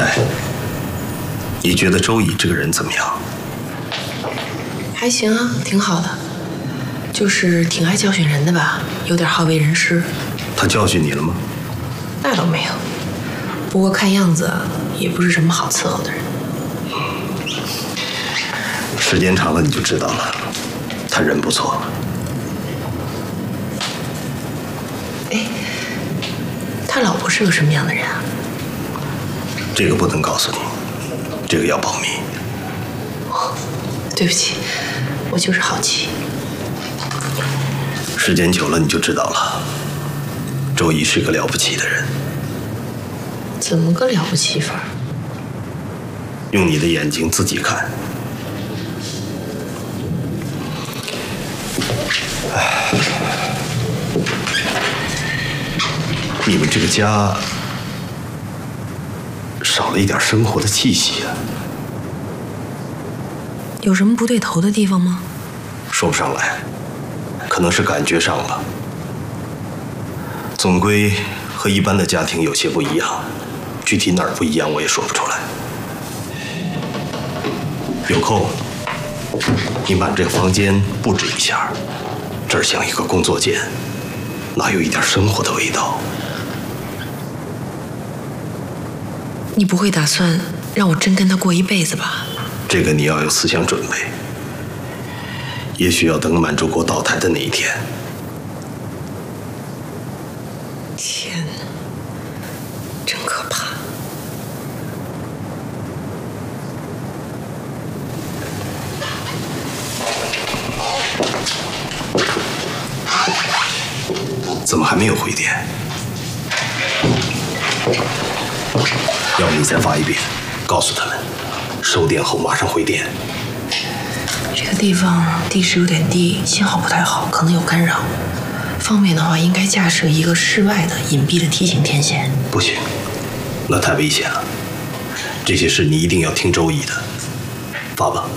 哎，你觉得周乙这个人怎么样？ 还行啊，挺好的，就是挺爱教训人的吧，有点好为人师。 他教训你了吗？ 那倒没有，不过看样子也不是什么好伺候的人。 时间长了你就知道了，他人不错。 哎，他老婆是个什么样的人啊？ 这个不能告诉你，这个要保密。 哦，对不起，我就是好奇。 时间久了你就知道了，周乙是个了不起的人。 怎么个了不起法？ 用你的眼睛自己看。你们这个家少了一点生活的气息啊。 有什么不对头的地方吗？ 说不上来，可能是感觉上了。总归和一般的家庭有些不一样，具体哪儿不一样我也说不出来。有空，你把这个房间布置一下，这儿像一个工作间，哪有一点生活的味道？ 你不会打算让我真跟他过一辈子吧？ 这个你要有思想准备，也许要等满洲国倒台的那一天。 天哪，真可怕！ 怎么还没有回电？要不你再发一遍，告诉他们，收电后马上回电。 这个地方地势有点低，信号不太好，可能有干扰。方便的话，应该架设一个室外的隐蔽的梯形天线。 不行，那太危险了。这些事你一定要听周乙的，发吧。